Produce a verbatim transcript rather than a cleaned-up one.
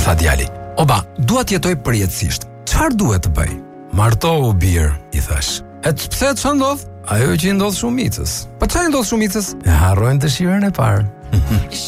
tha djali. Oba, dua të jetoj përjetësisht. Çfarë duhet të bëj? Martohu bir, i thash. E të pse ç'a ndodh? Ajo që i ndodh shumicës. Po ç'a i ndodh shumicës? E harrojnë dëshirën e parë.